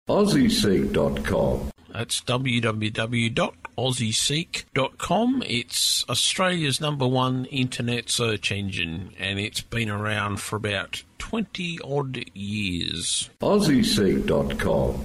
AussieSeek.com. That's www.aussieseek.com. It's Australia's #1 internet search engine, and it's been around for about 20-odd years. AussieSeek.com.